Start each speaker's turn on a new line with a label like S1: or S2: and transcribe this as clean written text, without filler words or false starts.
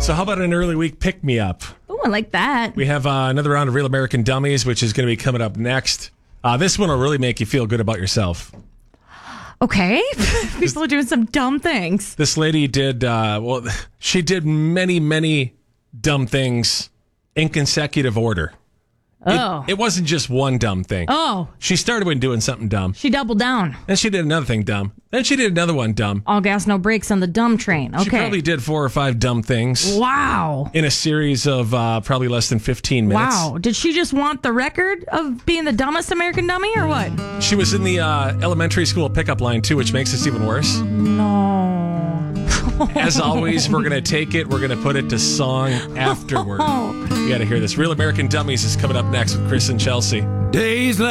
S1: So how about an early week pick-me-up?
S2: Oh, I like that.
S1: We have another round of Real American Dummies, which is going to be coming up next. This one will really make you feel good about yourself.
S2: Okay. People are doing some dumb things.
S1: This lady did, she did many, many dumb things in consecutive order.
S2: Oh.
S1: It wasn't just one dumb thing.
S2: Oh.
S1: She started with doing something dumb.
S2: She doubled down.
S1: Then she did another thing dumb. Then she did another one dumb.
S2: All gas, no brakes on the dumb train. Okay.
S1: She probably did 4 or 5 dumb things.
S2: Wow.
S1: In a series of probably less than 15 minutes.
S2: Wow. Did she just want the record of being the dumbest American dummy or what?
S1: She was in the elementary school pickup line, too, which makes this even worse.
S2: No.
S1: As always, we're going to take it. We're going to put it to song afterward. You got to hear this. Real American Dummies is coming up next with Chris and Chelsea.
S3: Days like